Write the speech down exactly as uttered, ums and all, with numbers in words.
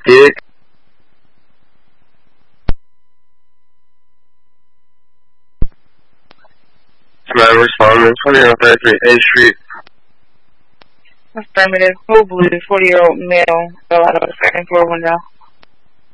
Dick. Somebody responding, twenty-one thirty-three eighth Street. Affirmative. Blue, forty-year-old male fell out of a second floor window.